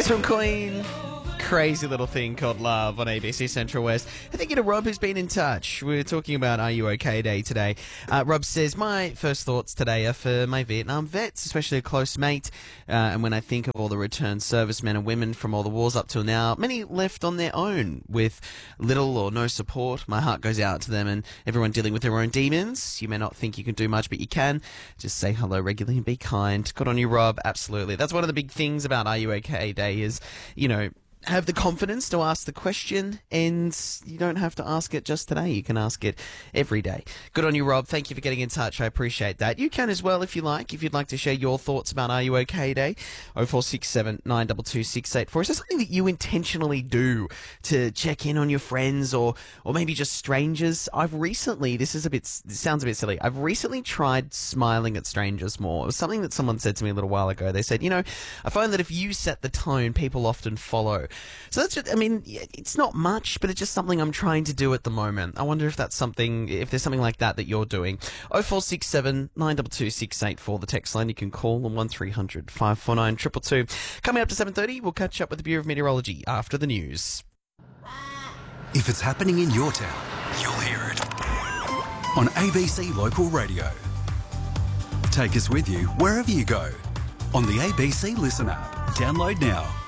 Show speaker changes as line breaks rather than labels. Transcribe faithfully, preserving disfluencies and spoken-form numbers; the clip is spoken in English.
It's from Queen. Crazy little thing called Love on A B C Central West. I think, you know, Rob has been in touch. We're talking about Are You OK Day today. Uh, Rob says, my first thoughts today are for my Vietnam vets, especially a close mate. Uh, and when I think of all the returned servicemen and women from all the wars up till now, many left on their own with little or no support. My heart goes out to them and everyone dealing with their own demons. You may not think you can do much, but you can. Just say hello regularly and be kind. Good on you, Rob. Absolutely. That's one of the big things about Are You OK Day is, you know, have the confidence to ask the question, and you don't have to ask it just today. You can ask it every day. Good on you, Rob. Thank you for getting in touch. I appreciate that. You can as well if you like, if you'd like to share your thoughts about Are You OK Day. oh four six seven, nine two two, six eight four. Is there something that you intentionally do to check in on your friends or or maybe just strangers? I've recently, this is a bit, this sounds a bit silly, I've recently tried smiling at strangers more. It was something that someone said to me a little while ago. They said, you know, I find that if you set the tone, people often follow. So that's just, I mean, it's not much, but it's just something I'm trying to do at the moment. I wonder if that's something, if there's something like that that you're doing. oh four six seven, nine two two, six eight four, the text line. You can call on one three hundred, five four nine, two two two. Coming up to seven thirty, we'll catch up with the Bureau of Meteorology after the news.
If it's happening in your town, you'll hear it on A B C Local Radio. Take us with you wherever you go on the A B C Listen app. Download now.